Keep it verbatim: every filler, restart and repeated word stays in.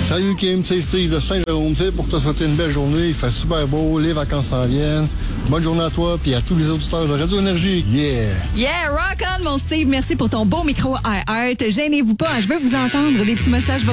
Salut Kim, c'est Steve de Saint-Jérôme. C'est pour te souhaiter une belle journée. Il fait super beau, les vacances s'en viennent. Bonne journée à toi puis à tous les auditeurs de Radio Énergie. Yeah! Yeah, rock on, mon Steve. Merci pour ton beau micro iHeart. Gênez-vous pas, hein, je veux vous entendre des petits messages